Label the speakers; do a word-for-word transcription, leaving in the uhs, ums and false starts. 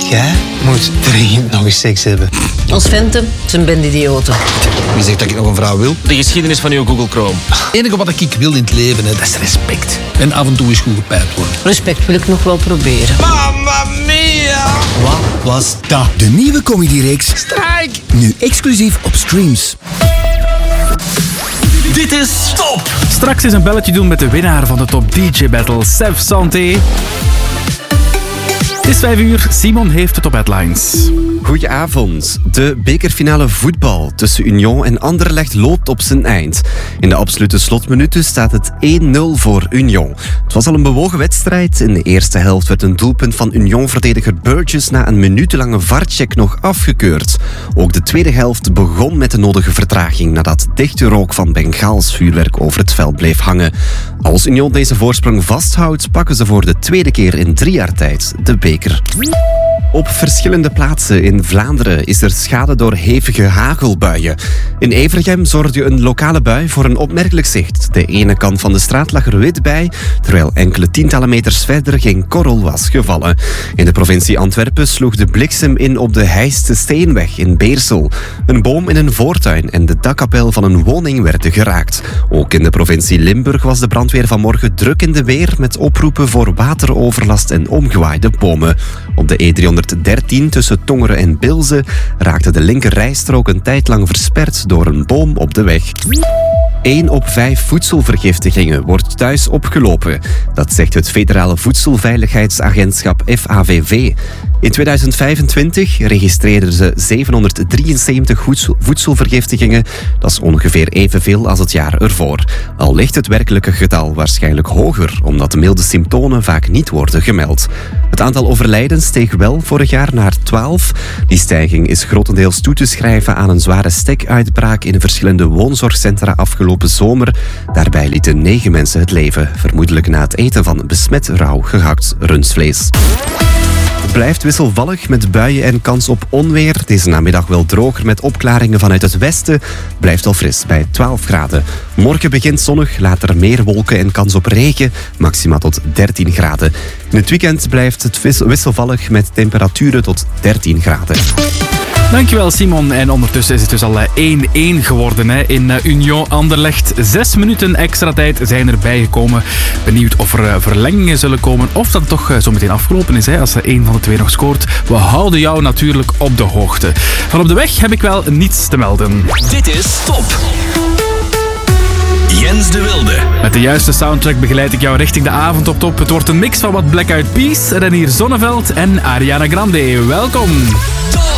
Speaker 1: Jij moet dringend nog eens seks hebben.
Speaker 2: Ons venten zijn bende idioten.
Speaker 1: Wie zegt dat ik nog een vrouw wil?
Speaker 3: De geschiedenis van uw Google Chrome.
Speaker 4: Het enige wat ik wil in het leven, hè, dat is respect. En af en toe is goed gepijpt worden.
Speaker 2: Respect wil ik nog wel proberen.
Speaker 1: Mamma mia!
Speaker 4: Wat was dat?
Speaker 5: De nieuwe comedyreeks
Speaker 1: Strijk!
Speaker 5: nu exclusief op Streams.
Speaker 6: Dit is Top!
Speaker 7: Straks is een belletje doen met de winnaar van de Top D J Battle, Sef Santé. Het is vijf uur, Simon heeft de Top Headlines.
Speaker 8: Goedenavond. De bekerfinale voetbal tussen Union en Anderlecht loopt op zijn eind. In de absolute slotminuten staat het één nul voor Union. Het was al een bewogen wedstrijd. In de eerste helft werd een doelpunt van Union-verdediger Burgess na een minutenlange V A R-check nog afgekeurd. Ook de tweede helft begon met de nodige vertraging nadat dichte rook van Bengaals vuurwerk over het veld bleef hangen. Als Union deze voorsprong vasthoudt, pakken ze voor de tweede keer in drie jaar tijd de beker. Op verschillende plaatsen in Vlaanderen is er schade door hevige hagelbuien. In Evergem zorgde een lokale bui voor een opmerkelijk zicht. De ene kant van de straat lag er wit bij, terwijl enkele tientallen meters verder geen korrel was gevallen. In de provincie Antwerpen sloeg de bliksem in op de Heijste Steenweg in Beersel. Een boom in een voortuin en de dakkapel van een woning werden geraakt. Ook in de provincie Limburg was de brandweer vanmorgen druk in de weer met oproepen voor wateroverlast en omgewaaide bomen. Op de E driehonderddertien tussen Tongeren en Bilze raakte de linker rijstrook een tijd lang versperd door een boom op de weg. één op vijf voedselvergiftigingen wordt thuis opgelopen. Dat zegt het Federale Voedselveiligheidsagentschap F A V V. In tweeduizend vijfentwintig registreerden ze zevenhonderddrieënzeventig voedsel- voedselvergiftigingen. Dat is ongeveer evenveel als het jaar ervoor. Al ligt het werkelijke getal waarschijnlijk hoger, omdat de milde symptomen vaak niet worden gemeld. Het aantal overlijdens steeg wel vorig jaar naar twaalf. Die stijging is grotendeels toe te schrijven aan een zware stekuitbraak in verschillende woonzorgcentra afgelopen zomer. Daarbij lieten negen mensen het leven, vermoedelijk na het eten van besmet rauw gehakt rundvlees. Het blijft wisselvallig met buien en kans op onweer. Deze namiddag wel droger met opklaringen vanuit het westen. Blijft al fris bij twaalf graden. Morgen begint zonnig, later meer wolken en kans op regen. Maxima tot dertien graden. In het weekend blijft het wisselvallig met temperaturen tot dertien graden.
Speaker 7: Dankjewel Simon. En ondertussen is het dus al één één geworden hè, in Union Anderlecht. Zes minuten extra tijd zijn erbij gekomen. Benieuwd of er verlengingen zullen komen of dat het toch zo meteen afgelopen is hè, als er één van de twee nog scoort. We houden jou natuurlijk op de hoogte. Van op de weg heb ik wel niets te melden.
Speaker 6: Dit is Top! Jens de Wilde.
Speaker 7: Met de juiste soundtrack begeleid ik jou richting de avond op top. Het wordt een mix van wat Black Eyed Peas, Renier Zonneveld en Ariana Grande. Welkom!